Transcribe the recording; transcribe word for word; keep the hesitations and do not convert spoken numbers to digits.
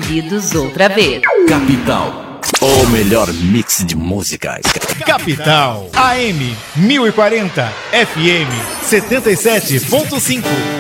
ouvidos outra vez. Capital, o melhor mix de músicas. Capital, A M mil e quarenta, F M setenta e sete ponto cinco.